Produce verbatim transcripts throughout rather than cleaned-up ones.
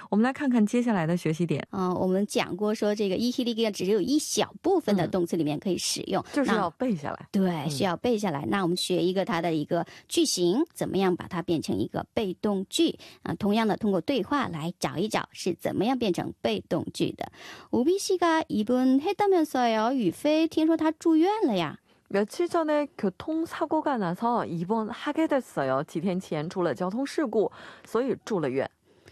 我们来看看接下来的学习点。 嗯、我们讲过说这个이히리기가只有一小部分的动词里面可以使用， 就是要背下来。 对，需要背下来。那我们学一个它的一个句型，怎么样把它变成一个被动句啊？同样的，通过对话来找一找是怎么样变成被动句的。우비 씨가 입원했다면서요? 유페听说他住院了呀。 며칠 전에 교통사고가 나서 입원하게 됐어요. 几天前出了交通事故，所以住了院。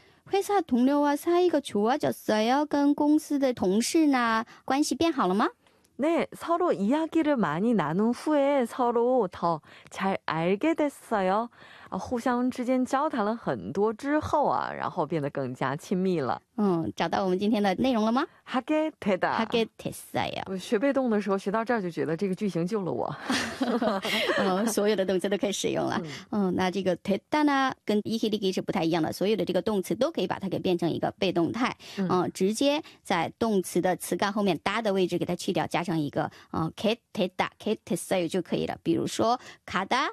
회사 동료와 사이가 좋아졌어요? 跟公司的同事呢关系变好了吗？ 네, 서로 이야기를 많이 나눈 후에 서로 더 잘 알게 됐어요. 互相之间交谈了很多之后啊，然后变得更加亲密了。 嗯，找到我们今天的内容了吗？ 하게 되다. 하게 됐어요. 我学被动的时候学到这儿就觉得这个句型救了我。 嗯，所有的动词都可以使用了。嗯，那这个 됐다呢跟 이히리기是不太一样的，所有的这个动词都可以把它给变成一个被动态。嗯，直接在动词的词干后面搭的位置给它去掉，加上一个呃 get 됐다 get 됐어요就可以了。比如说 가다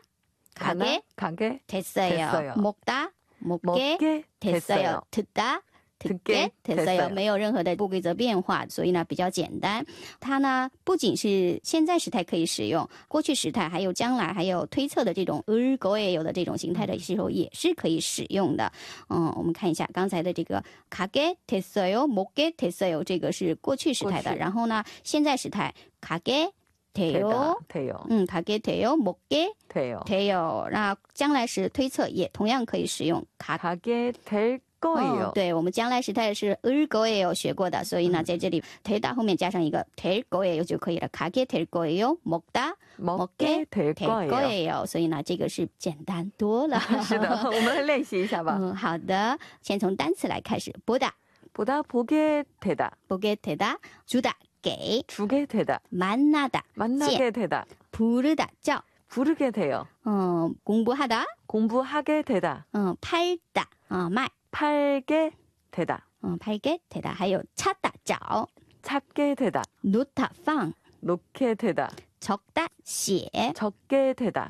가게 가게 됐어요. 먹다 먹게 먹게 됐어요. 됐어요. 듣다 듣게 됐어요. 没有任何的不规则变化，所以呢比较简单。它呢不仅是现在时态可以使用，过去时态还有将来还有推测的这种을 거예요的这种形态的时候也是可以使用的。嗯，我们看一下刚才的这个가게 됐어요, 먹게 됐어요这个是过去时态的，然后呢现在时态가게 돼요, 돼요. 음, 가게 돼요, 먹게 돼요. 돼요. 那将来时推测也同样可以使用가 가게 될 거예요. 哦，对，我们将来时态是을 거예요学过的，所以呢，在这里되다后面加上一个될 거예요就可以了。가게 될 거예요, 먹다 먹게 될 될 거예요. 거예요。所以呢，这个是简单多了。 是的，我们来练习一下吧。 嗯，好的，先从单词来开始。보다 보다 보게 되다. 보게 되다, 주다给 주게 되다. 만나다 만나게 되다. 부르다叫 부르게 돼요. 음, 공부하다 공부하게 되다. 음, 팔다 어, 卖 팔게 되다. 음, 팔게 되다 还有 찾다 找 찾게 되다. 놓다 放 놓게 되다. 적다 写 적게 되다.